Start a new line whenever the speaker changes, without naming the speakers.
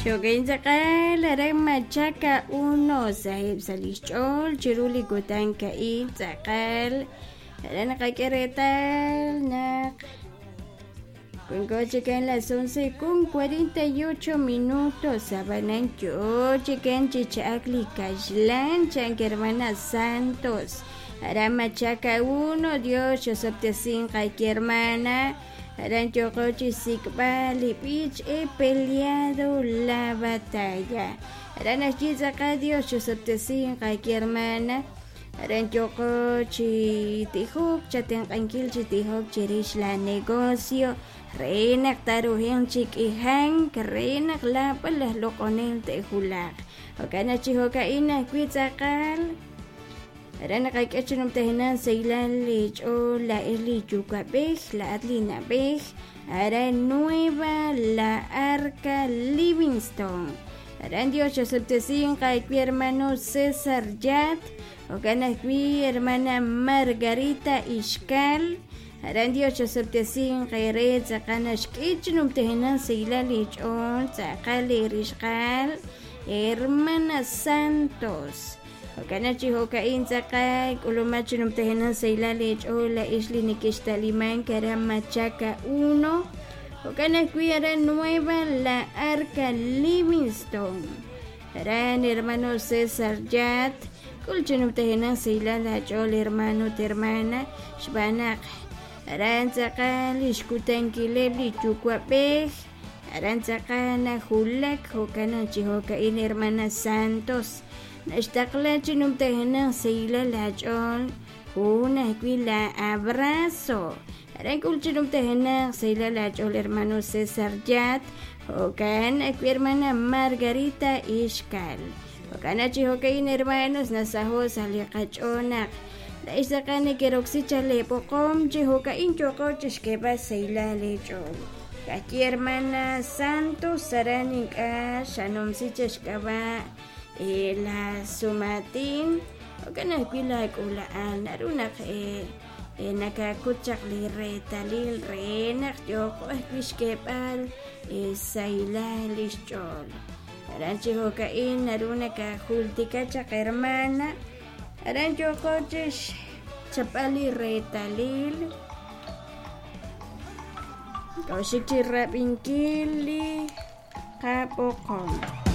Shogainzaqal machaca uno sahib salishchol chiruli gutanka itzaqal arana qaqueretal naq Kungoche que en las 11:48 Sabanancho chiquen chichacli cashlan chanque hermana Santos Aramachaca 1 Dios yo septesin qaiki hermana Arancho coche sikbali pich he peleado la batalla Arana chizaca Dios yo septesin qaiki hermana Arancho coche tihuk chaten qankil chitihuk chirish la negocio Reinak taruhin chikihan kerenak lapalah lokonel tehulak Okana chihoka ina kuitzakal Arana kaikachinum tehinan seilan lich o la elichuka bej la atlina bej Ara nueva la arca Livingstone Aran Dios septesin kaikwi hermano César Yat Okana kui hermana Margarita Ishkal Aran Dios septesin qayret zakanash kichnum tehinan seila lichon zakali rishkal hermana Santos Okana chihoka inzakay kulumachinum tehinan seila lichon la isli nikishtaliman karam machaca 1 Okana kuiara nueva la arca Livingstone Aran hermano César Yat kulchinum tehinan seila lachol hermano termana shbanak Arantzaqal ishkutankilebli chukwapej Arantzaqana hulak hokana chihoka in hermana Santos Nashtaqlachinum tehinan seila lachol Huna la abrazo Arankulchinum tehinan seila lachol hermano César Yat Hokana hermana Margarita Ishkal Hokana chihoka in hermanos nasahos aliqachonak Isakane keroxicha lepokom chihoka inchoko chishkeba seila lechol Kaki hermana Santos saraninka shanomsi chashkaba la sumatin Okana pila kulaan narunak nakakuchak li retalil renak yoko kishkebal seila lechol Aran chihoka in narunaka hultika chak hermana Arancho coches chapali retalil Kaushik chirrapinkili kapokon